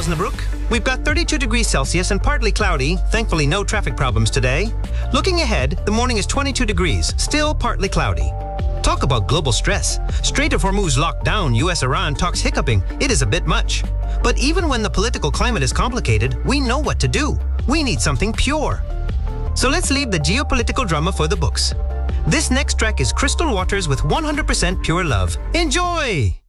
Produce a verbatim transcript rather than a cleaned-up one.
Osnabrück. We've got thirty-two degrees Celsius and partly cloudy. Thankfully, no traffic problems today. Looking ahead, the morning is twenty-two degrees, still partly cloudy. Talk about global stress. Strait of Hormuz locked down, U S Iran talks hiccuping. It is a bit much. But even when the political climate is complicated, we know what to do. We need something pure. So let's leave the geopolitical drama for the books. This next track is Crystal Waters with one hundred percent Pure Love. Enjoy!